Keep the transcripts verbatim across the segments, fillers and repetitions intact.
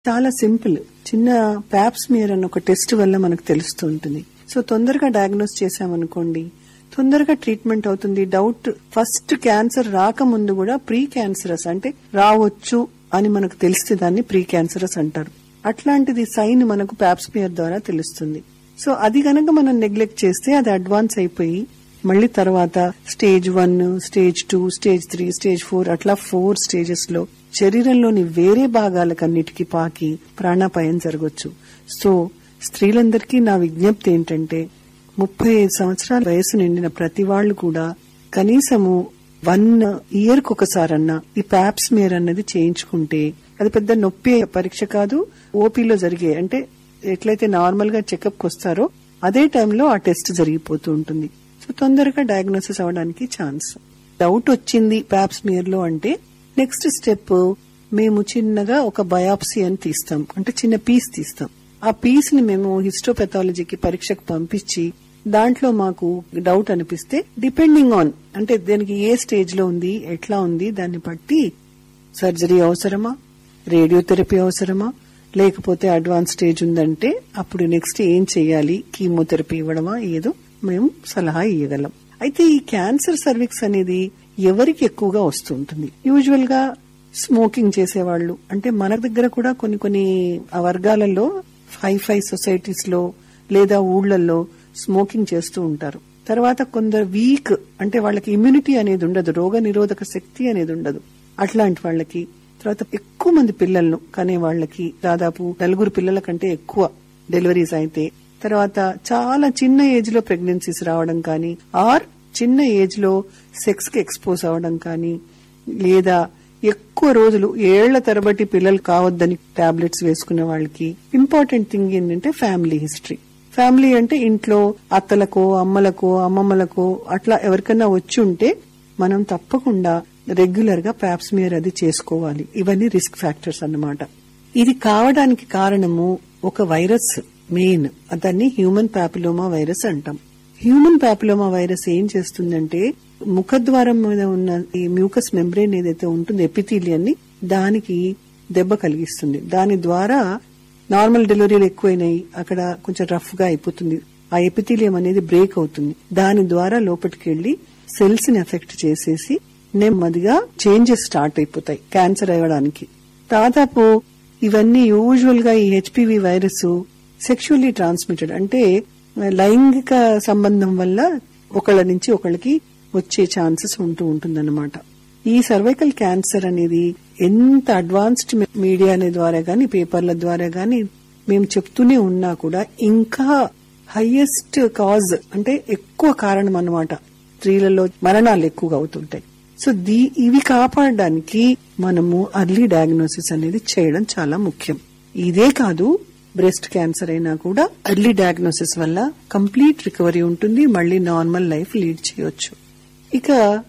చాలా సింపుల్. చిన్న ప్యాప్స్మియర్ అన్న ఒక టెస్ట్ వల్ల మనకు తెలుస్తూ ఉంటుంది. సో తొందరగా డయాగ్నోస్ చేశామనుకోండి, తొందరగా ట్రీట్మెంట్ అవుతుంది. డౌట్ ఫస్ట్ క్యాన్సర్ రాకముందు కూడా ప్రీ క్యాన్సరస్ అంటే రావచ్చు అని మనకు తెలిస్తే దాన్ని ప్రీ క్యాన్సరస్ అంటారు. అట్లాంటిది సైన్ మనకు ప్యాప్స్మియర్ ద్వారా తెలుస్తుంది. సో అది గనక మనం నెగ్లెక్ట్ చేస్తే అది అడ్వాన్స్ అయిపోయి మళ్లీ తర్వాత stage one, stage two, stage three, stage four అట్లా ఫోర్ స్టేజెస్ లో శరీరంలోని వేరే భాగాలకన్నిటికీ పాకి ప్రాణాపాయం జరగొచ్చు. సో స్త్రీలందరికీ నా విజ్ఞప్తి ఏంటంటే, ముప్పై ఐదు సంవత్సరాల వయసు నిండిన ప్రతి వాళ్లు కూడా కనీసము వన్ ఇయర్ కు ఒకసారన్నా ఈ ప్యాప్స్మియర్ అన్నది చేయించుకుంటే, అది పెద్ద నొప్పి పరీక్ష కాదు, ఓపీలో జరిగే అంటే ఎట్లయితే నార్మల్ గా చెకప్ కు వస్తారో అదే టైంలో ఆ టెస్ట్ జరిగిపోతూ ఉంటుంది. సో తొందరగా డయాగ్నోసిస్ అవడానికి ఛాన్స్. డౌట్ వచ్చింది ప్యాప్స్మియర్ లో అంటే నెక్స్ట్ స్టెప్ మేము చిన్నగా ఒక బయాప్సీ అని తీస్తాం, అంటే చిన్న పీస్ తీస్తాం. ఆ పీస్ ని మేము హిస్టోపెథాలజీకి పరీక్షకు పంపించి దాంట్లో మాకు డౌట్ అనిపిస్తే డిపెండింగ్ ఆన్ అంటే దానికి ఏ స్టేజ్ లో ఉంది, ఎట్లా ఉంది, దాన్ని బట్టి సర్జరీ అవసరమా, రేడియోథెరపీ అవసరమా, లేకపోతే అడ్వాన్స్ స్టేజ్ ఉందంటే అప్పుడు నెక్స్ట్ ఏం చెయ్యాలి, కీమోథెరపీ ఇవ్వడమా, ఏదో మేము సలహా ఇవ్వగలం. అయితే ఈ క్యాన్సర్ సర్విక్స్ అనేది ఎవరికి ఎక్కువగా వస్తుంటుంది? యూజువల్ గా స్మోకింగ్ చేసేవాళ్లు, అంటే మన దగ్గర కూడా కొన్ని కొన్ని వర్గాలలో హై ఫై సొసైటీస్ లో లేదా ఊళ్లలో స్మోకింగ్ చేస్తూ ఉంటారు. తర్వాత కొందరు వీక్ అంటే వాళ్ళకి ఇమ్యూనిటీ అనేది ఉండదు, రోగ నిరోధక శక్తి అనేది ఉండదు. అట్లాంటి వాళ్ళకి, తర్వాత ఎక్కువ మంది పిల్లలను కనే వాళ్ళకి, దాదాపు నలుగురు పిల్లల కంటే ఎక్కువ డెలివరీస్ అయితే, తర్వాత చాలా చిన్న ఏజ్ లో ప్రెగ్నెన్సీస్ రావడం కానీ, ఆర్ చిన్న ఏజ్ లో సెక్స్ కి ఎక్స్పోజ్ అవడం కానీ, లేదా ఎక్కువ రోజులు ఏళ్ల తరబడి పిల్లలు కావద్దని టాబ్లెట్స్ వేసుకునే వాళ్ళకి. ఇంపార్టెంట్ థింగ్ ఏంటంటే ఫ్యామిలీ హిస్టరీ. ఫ్యామిలీ అంటే ఇంట్లో అత్తలకో, అమ్మలకో, అమ్మమ్మలకో అట్లా ఎవరికైనా వచ్చి ఉంటే మనం తప్పకుండా రెగ్యులర్ గా ప్యాప్స్మియర్ అది చేసుకోవాలి. ఇవన్నీ రిస్క్ ఫ్యాక్టర్స్ అన్నమాట. ఇది కావడానికి కారణము ఒక వైరస్, మెయిన్ దాన్ని హ్యూమన్ పాపిలోమా వైరస్ అంటాం. హ్యూమన్ పాపిలోమా వైరస్ ఏం చేస్తుందంటే ముఖద్వారం మీద ఉన్న ఈ మ్యూకస్ మెంబ్రేన్ ఏదైతే ఉంటుందో ఎపిథీలియన్ని, దానికి దెబ్బ కలిగిస్తుంది. దాని ద్వారా నార్మల్ డెలివరీలు ఎక్కువైనాయి, అక్కడ కొంచెం రఫ్ గా అయిపోతుంది, ఆ ఎపిథీలియం అనేది బ్రేక్ అవుతుంది. దాని ద్వారా లోపలికి వెళ్లి సెల్స్ ని ఎఫెక్ట్ చేసేసి నెమ్మదిగా చేంజెస్ స్టార్ట్ అయిపోతాయి క్యాన్సర్ అవ్వడానికి. దాదాపు ఇవన్నీ యూజువల్ గా ఈ హెచ్పివి వైరస్ సెక్షువల్లీ ట్రాన్స్మిటెడ్ అంటే లైంగిక సంబంధం వల్ల ఒకళ్ళ నుంచి ఒకళ్ళకి వచ్చే ఛాన్సెస్ ఉంటూ ఉంటుందన్నమాట. ఈ సర్వైకల్ క్యాన్సర్ అనేది ఎంత అడ్వాన్స్డ్ మీడియా అనే ద్వారా గాని, పేపర్ల ద్వారా గాని మేము చెప్తూనే ఉన్నా కూడా ఇంకా హైయెస్ట్ కాజ్ అంటే ఎక్కువ కారణం అన్నమాట. స్త్రీలలో మరణాలు ఎక్కువగా అవుతుంటాయి. సో దీ ఇవి కాపాడడానికి మనము అర్లీ డయాగ్నోసిస్ అనేది చేయడం చాలా ముఖ్యం. ఇదే కాదు, బ్రెస్ట్ క్యాన్సర్ అయినా కూడా ఎర్లీ డయాగ్నోసిస్ వల్ల కంప్లీట్ రికవరీ ఉంటుంది, మళ్లీ నార్మల్ లైఫ్ లీడ్ చేయొచ్చు. ఇక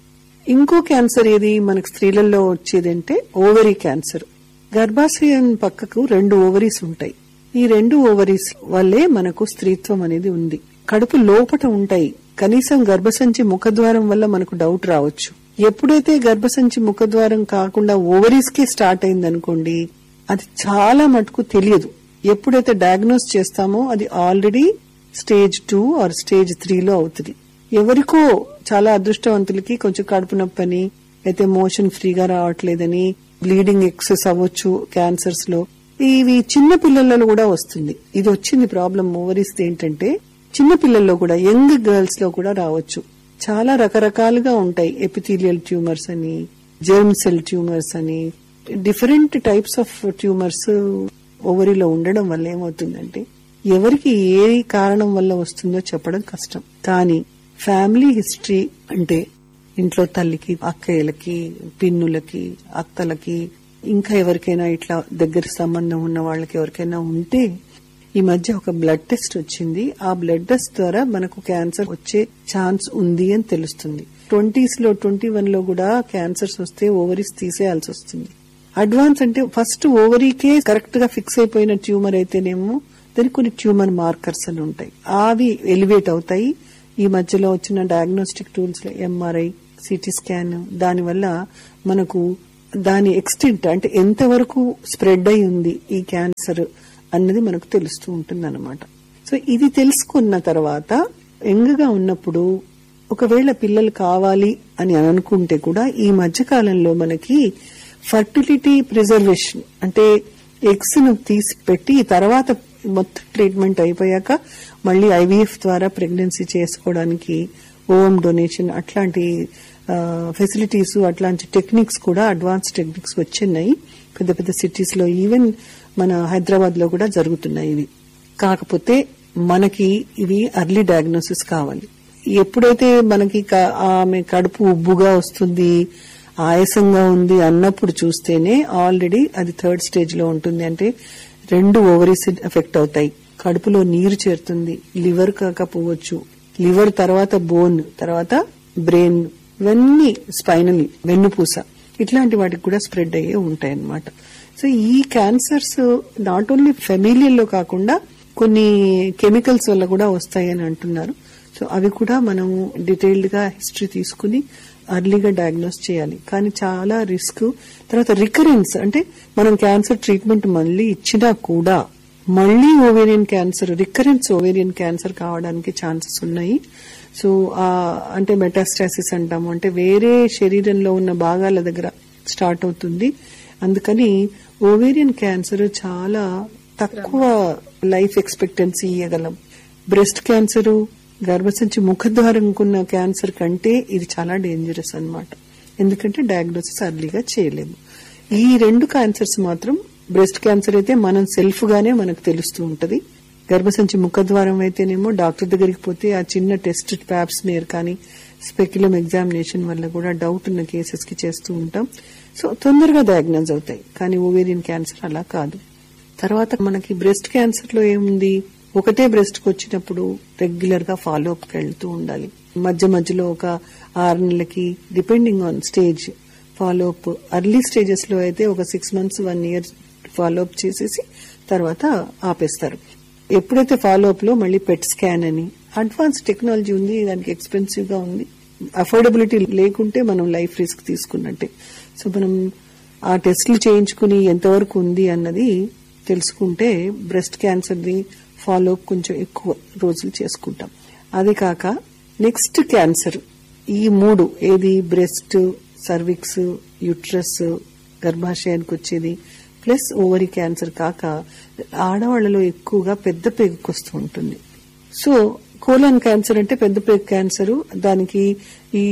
ఇంకో క్యాన్సర్ ఏది మనకు స్త్రీలలో వచ్చేదంటే ఓవరీ క్యాన్సర్. గర్భాశయం పక్కకు రెండు ఓవరీస్ ఉంటాయి. ఈ రెండు ఓవరీస్ వల్లే మనకు స్త్రీత్వం అనేది ఉంది. కడుపు లోపట ఉంటాయి. కనీసం గర్భసంచి ముఖద్వారం వల్ల మనకు డౌట్ రావచ్చు. ఎప్పుడైతే గర్భసంచి ముఖద్వారం కాకుండా ఓవరీస్ కే స్టార్ట్ అయిందనుకోండి, అది చాలా మటుకు తెలియదు. ఎప్పుడైతే డయాగ్నోస్ చేస్తామో అది already stage two are stage త్రీలో అవుతుంది. ఎవరికో చాలా అదృష్టవంతులకి కొంచెం కడుపు నొప్పని, అయితే మోషన్ ఫ్రీగా రావట్లేదని, బ్లీడింగ్ ఎక్సెస్ అవ్వచ్చు క్యాన్సర్స్ లో. ఇవి చిన్న పిల్లలలో కూడా వస్తుంది. ఇది వచ్చింది ప్రాబ్లం ఓవరీస్ ఏంటంటే చిన్న పిల్లల్లో కూడా, యంగ్ గర్ల్స్ లో కూడా రావచ్చు. చాలా రకరకాలుగా ఉంటాయి. ఎపిథీలియల్ ట్యూమర్స్ అని, జెర్మ్ సెల్ ట్యూమర్స్ అని, డిఫరెంట్ టైప్స్ ఆఫ్ ట్యూమర్స్ ఓవరీలో ఉండడం వల్ల ఏమవుతుందంటే ఎవరికి ఏ కారణం వల్ల వస్తుందో చెప్పడం కష్టం. కానీ ఫ్యామిలీ హిస్టరీ అంటే ఇంట్లో తల్లికి, అక్కయ్యలకి, పిన్నులకి, అత్తలకి, ఇంకా ఎవరికైనా ఇట్లా దగ్గర సంబంధం ఉన్న వాళ్ళకి ఎవరికైనా ఉంటే ఈ మధ్య ఒక బ్లడ్ టెస్ట్ వచ్చింది. ఆ బ్లడ్ టెస్ట్ ద్వారా మనకు క్యాన్సర్ వచ్చే ఛాన్స్ ఉంది అని తెలుస్తుంది. ట్వంటీస్ లో ట్వంటీ వన్ లో కూడా క్యాన్సర్స్ వస్తే ఓవరీస్ తీసేయాల్సి వస్తుంది. అడ్వాన్స్ అంటే ఫస్ట్ ఓవరీకే కరెక్ట్ గా ఫిక్స్ అయిపోయిన ట్యూమర్ అయితేనేమో దానికి కొన్ని ట్యూమర్ మార్కర్స్ అని ఉంటాయి, అవి ఎలివేట్ అవుతాయి. ఈ మధ్యలో వచ్చిన డయాగ్నోస్టిక్ టూల్స్ లో ఎంఆర్ఐ, సిటీ స్కాన్, దానివల్ల మనకు దాని ఎక్స్టెంట్ అంటే ఎంతవరకు స్ప్రెడ్ అయి ఉంది ఈ క్యాన్సర్ అన్నది మనకు తెలుస్తూ ఉంటుంది అనమాట. సో ఇది తెలుసుకున్న తర్వాత యంగ్ గా ఉన్నప్పుడు ఒకవేళ పిల్లలు కావాలి అని అనుకుంటే కూడా ఈ మధ్య కాలంలో మనకి ఫర్టిలిటీ ప్రిజర్వేషన్ అంటే ఎగ్స్ ను తీసి పెట్టి తర్వాత మొత్తం ట్రీట్మెంట్ అయిపోయాక మళ్ళీ ఐవీఎఫ్ ద్వారా ప్రెగ్నెన్సీ చేసుకోవడానికి ఓఎం డొనేషన్ అట్లాంటి ఫెసిలిటీస్ అట్లాంటి టెక్నిక్స్ కూడా అడ్వాన్స్ టెక్నిక్స్ వచ్చినాయి పెద్ద పెద్ద సిటీస్ లో. ఈవెన్ మన హైదరాబాద్ లో కూడా జరుగుతున్నాయి ఇవి. కాకపోతే మనకి ఇవి అర్లీ డయాగ్నోసిస్ కావాలి. ఎప్పుడైతే మనకి ఆమె కడుపు ఉబ్బుగా వస్తుంది, ఆయాసంగా ఉంది అన్నప్పుడు చూస్తేనే ఆల్రెడీ అది థర్డ్ స్టేజ్ లో ఉంటుంది. అంటే రెండు ఓవరీస్ ఎఫెక్ట్ అవుతాయి, కడుపులో నీరు చేరుతుంది, లివర్ కాకపోవచ్చు, లివర్ తర్వాత బోన్, తర్వాత బ్రెయిన్, ఇవన్నీ స్పైనల్ వెన్నుపూస, ఇట్లాంటి వాటికి కూడా స్ప్రెడ్ అయ్యే ఉంటాయి అన్నమాట. సో ఈ క్యాన్సర్స్ నాట్ ఓన్లీ ఫెమిలియల్ లో కాకుండా కొన్ని కెమికల్స్ వల్ల కూడా వస్తాయని అంటున్నారు. సో అవి కూడా మనం డీటెయిల్డ్ గా హిస్టరీ తీసుకుని అర్లీగా డయాగ్నోస్ చేయాలి. కానీ చాలా రిస్క్. తర్వాత రికరెన్స్ అంటే మనం క్యాన్సర్ ట్రీట్మెంట్ మళ్ళీ ఇచ్చినా కూడా మళ్లీ ovarian cancer, recurrence ovarian cancer కావడానికి ఛాన్సెస్ ఉన్నాయి. సో ఆ అంటే మెటాస్టాసిస్ అంటాము, అంటే వేరే శరీరంలో ఉన్న భాగాల దగ్గర స్టార్ట్ అవుతుంది. అందుకని ఓవేరియన్ క్యాన్సర్ చాలా తక్కువ లైఫ్ ఎక్స్పెక్టెన్సీ ఇవ్వగలం. బ్రెస్ట్ క్యాన్సర్, గర్భసంచి ముఖద్వారంకున్న క్యాన్సర్ కంటే ఇది చాలా డేంజరస్ అన్నమాట. ఎందుకంటే డయాగ్నోసిస్ అర్లీగా చేయలేము. ఈ రెండు క్యాన్సర్స్ మాత్రం, బ్రెస్ట్ క్యాన్సర్ అయితే మనం సెల్ఫ్ గానే మనకు తెలుస్తూ ఉంటది. గర్భసంచి ముఖద్వారం అయితేనేమో డాక్టర్ దగ్గరికి పోతే ఆ చిన్న టెస్ట్ ప్యాప్ స్మియర్ కానీ స్పెక్యులమ్ ఎగ్జామినేషన్ వల్ల కూడా డౌట్ ఉన్న కేసెస్ కి చేస్తూ ఉంటాం. సో తొందరగా డయాగ్నోజ్ అవుతాయి. కానీ ఓవేరియన్ క్యాన్సర్ అలా కాదు. తర్వాత మనకి బ్రెస్ట్ క్యాన్సర్ లో ఏముంది, ఒకటే బ్రెస్ట్ కు వచ్చినప్పుడు రెగ్యులర్ గా ఫాలో అప్ కి వెళ్తూ ఉండాలి. మధ్య మధ్యలో ఒక ఆరు నెలలకి depending on stage follow up. Early stages లో అయితే ఒక six months one year follow up చేసేసి తర్వాత ఆపేస్తారు. ఎప్పుడైతే ఫాలో అప్ లో మళ్ళీ పెట్ స్కాన్ అని అడ్వాన్స్ టెక్నాలజీ ఉంది, దానికి ఎక్స్పెన్సివ్ గా ఉంది. అఫోర్డబిలిటీ లేకుంటే మనం లైఫ్ రిస్క్ తీసుకున్నట్టే. సో మనం ఆ టెస్టులు చేయించుకుని ఎంతవరకు ఉంది అన్నది తెలుసుకుంటే breast cancer the follow up కొంచెం ఎక్కువ రోజులు చేసుకుంటాం. అది కాక నెక్స్ట్ క్యాన్సర్, ఈ మూడు ఏది బ్రెస్ట్, సర్విక్స్, యూట్రస్, గర్భాశయానికి వచ్చేది ప్లస్ ఓవరీ క్యాన్సర్ కాక ఆడవాళ్లలో ఎక్కువగా పెద్ద పేగుకు వస్తూ ఉంటుంది. సో కోలన్ క్యాన్సర్ అంటే పెద్ద పేగు క్యాన్సర్. దానికి ఈ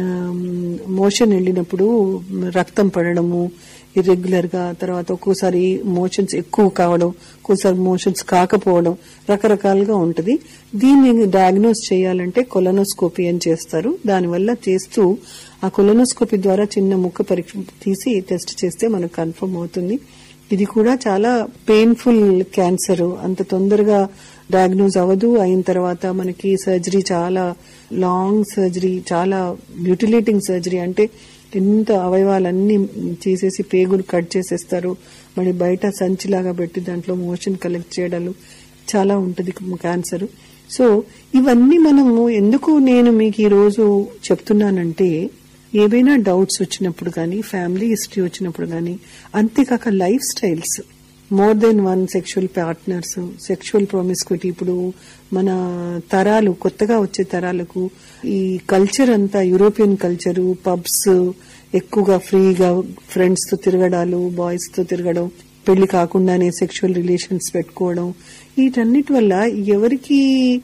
మోషన్ వెళ్ళినప్పుడు రక్తం పడడము ఇర్రెగ్యులర్ గా, తర్వాత ఒక్కోసారి మోషన్స్ ఎక్కువ కావడం, ఒక్కోసారి మోషన్స్ కాకపోవడం, రకరకాలుగా ఉంటది. దీన్ని డయాగ్నోస్ చేయాలంటే కొలనోస్కోపీ అని చేస్తారు. దానివల్ల చేస్తూ ఆ కొలనోస్కోపీ ద్వారా చిన్న ముక్క పరీక్ష తీసి టెస్ట్ చేస్తే మనకు కన్ఫర్మ్ అవుతుంది. ఇది కూడా చాలా పెయిన్ఫుల్ క్యాన్సర్, అంత తొందరగా డయాగ్నోజ్ అవ్వదు. అయిన తర్వాత మనకి సర్జరీ చాలా లాంగ్ సర్జరీ, చాలా మ్యూటిలేటింగ్ సర్జరీ. అంటే ఎంత అవయవాలన్నీ చేసేసి పేగును కట్ చేసేస్తారు, మళ్ళీ బయట సంచిలాగా పెట్టి దాంట్లో మోషన్ కలెక్ట్ చేయడాలు చాలా ఉంటది క్యాన్సర్. సో ఇవన్నీ మనము ఎందుకు నేను మీకు ఈ రోజు చెప్తున్నానంటే, ఏవైనా డౌట్స్ వచ్చినప్పుడు గానీ, ఫ్యామిలీ హిస్టరీ వచ్చినప్పుడు గానీ, అంతేకాక life styles, more than one sexual partners, sexual ప్రామిస్క్యూటీ. ఇప్పుడు మన తరాలు, కొత్తగా వచ్చే తరాలకు ఈ కల్చర్ అంతా యూరోపియన్ కల్చరు, పబ్స్, ఎక్కువగా ఫ్రీగా ఫ్రెండ్స్ తో తిరగడాలు, బాయ్స్ తో తిరగడం, పెళ్లి కాకుండానే సెక్షువల్ రిలేషన్స్ పెట్టుకోవడం, వీటన్నిటి వల్ల ఎవరికి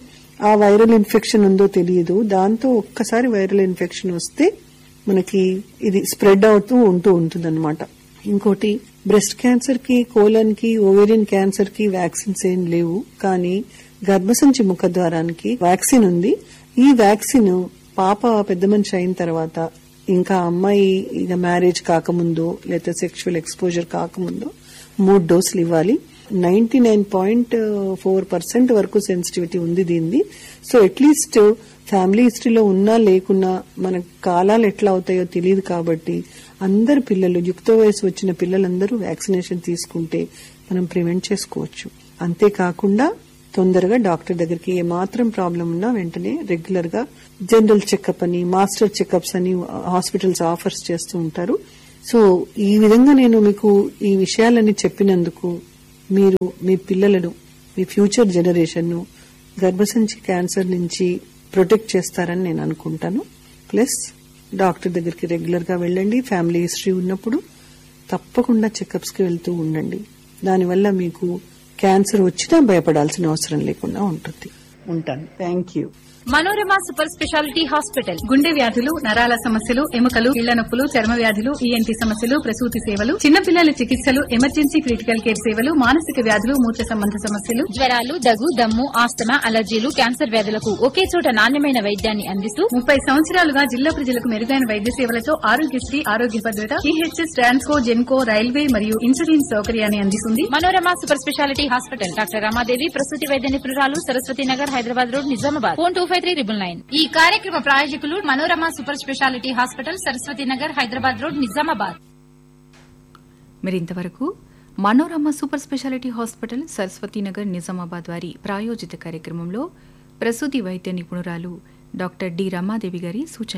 ఆ వైరల్ ఇన్ఫెక్షన్ ఉందో తెలియదు. దాంతో ఒక్కసారి వైరల్ ఇన్ఫెక్షన్ వస్తే మనకి ఇది స్ప్రెడ్ అవుతూ ఉంటూ ఉంటుందన్నమాట. ఇంకోటి, బ్రెస్ట్ క్యాన్సర్ కి, కోలన్ కి, ఓవేరియన్ క్యాన్సర్ కి వ్యాక్సిన్స్ ఏం లేవు. కానీ గర్భసంచి ముఖద్వారానికి వ్యాక్సిన్ ఉంది. ఈ వ్యాక్సిన్ పాప పెద్ద మనిషి అయిన తర్వాత, ఇంకా అమ్మాయి ఇక మ్యారేజ్ కాకముందో లేదా సెక్షువల్ ఎక్స్పోజర్ కాకముందో మూడు డోసులు ఇవ్వాలి. Ninety nine point four percent వరకు సెన్సిటివిటీ ఉంది దీనిది. సో అట్లీస్ట్ ఫ్యామిలీ హిస్టరీలో ఉన్నా లేకున్నా మన కాలాలు ఎట్లా అవుతాయో తెలియదు. కాబట్టి అందరు పిల్లలు, యుక్త వయసు వచ్చిన పిల్లలందరూ వ్యాక్సినేషన్ తీసుకుంటే మనం ప్రివెంట్ చేసుకోవచ్చు. అంతేకాకుండా తొందరగా డాక్టర్ దగ్గరికి ఏమాత్రం ప్రాబ్లం ఉన్నా వెంటనే రెగ్యులర్ గా జనరల్ చెకప్ అని, మాస్టర్ చెకప్స్ అని హాస్పిటల్స్ ఆఫర్స్ చేస్తూ ఉంటారు. సో ఈ విధంగా నేను మీకు ఈ విషయాలన్నీ చెప్పినందుకు మీరు మీ పిల్లలను, మీ ఫ్యూచర్ జనరేషన్ ను గర్భసంచి క్యాన్సర్ నుంచి ప్రొటెక్ట్ చేస్తారని నేను అనుకుంటాను. ప్లస్ డాక్టర్ దగ్గరికి రెగ్యులర్ గా వెళ్ళండి. ఫ్యామిలీ హిస్టరీ ఉన్నప్పుడు తప్పకుండా చెకప్స్ కి వెళ్తూ ఉండండి. దానివల్ల మీకు క్యాన్సర్ వచ్చినా భయపడాల్సిన అవసరం లేకుండా ఉంటుంది. ఉంటాను. Thank you. Manorama super speciality hospital. గుండె వ్యాధులు, నరాల సమస్యలు, ఎముకలు, కీళ్ల నొప్పులు, చర్మ వ్యాధులు, ఈఎన్టీ సమస్యలు, ప్రసూతి సేవలు, చిన్నపిల్లల చికిత్సలు, ఎమర్జెన్సీ క్రిటికల్ కేర్ సేవలు, మానసిక వ్యాధులు, మూత్ర సంబంధ సమస్యలు, జ్వరాలు, దగ్గు, దమ్ము, ఆస్తమా, అలర్జీలు, క్యాన్సర్ వ్యాధులకు ఒకే చోట నాణ్యమైన వైద్యాన్ని అందిస్తూ ముప్పై సంవత్సరాలుగా జిల్లా ప్రజలకు మెరుగైన వైద్య సేవలతో ఆరోగ్యశ్రీ, ఆరోగ్య భద్రత, టీహెచ్ఎస్, ట్రాన్స్కో, జెన్కో, రైల్వే మరియు ఇన్సూరెన్స్ సౌకర్యాన్ని అందిస్తుంది. Manorama super speciality hospital. Doctor Ramadevi, ప్రసూతి వైద్య నిపుణురాలు, Saraswati Nagar, Hyderabad road, Nizamabad. Phone two five three triple nine. ఈ కార్యక్రమ ప్రాయోజకులు Manorama super speciality hospital, Saraswati Nagar, Hyderabad road, Nizamabad. మరింతవరకు Manorama super speciality hospital, Saraswati Nagar, Nizamabad వారి ప్రాయోజిత కార్యక్రమంలో ప్రసూతి వైద్య నిపుణురాలు డాక్టర్ డి రమాదేవి గారి సూచన